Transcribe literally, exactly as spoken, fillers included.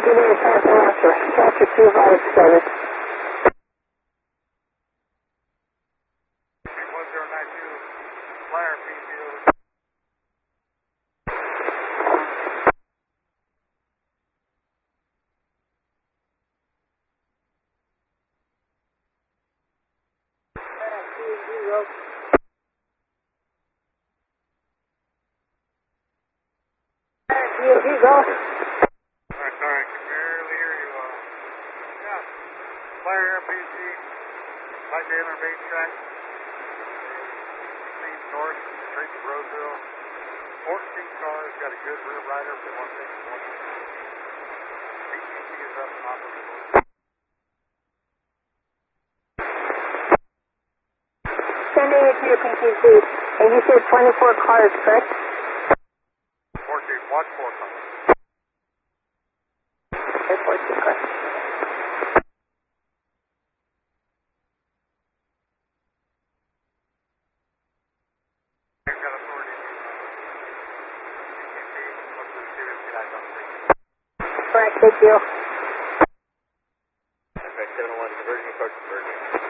give me a chance to answer. Chapter two five seven. one zero nine two, flyer P C O. P O G, go. Alright, sorry, I can barely hear you. Uh, yeah, flyer R P C, Light Taylor base track, leads north, straight to Roseville. fourteen cars, got a good rear rider for one sixty-one. B T C is up and operating. Sending it to your P T C. And you said twenty-four cars, correct? fourteen, watch four cars. Okay, fourteen cars. I've got authority to B T C, look for the serious guys on station. Correct, thank you. Okay, seven oh one, conversion approach conversion.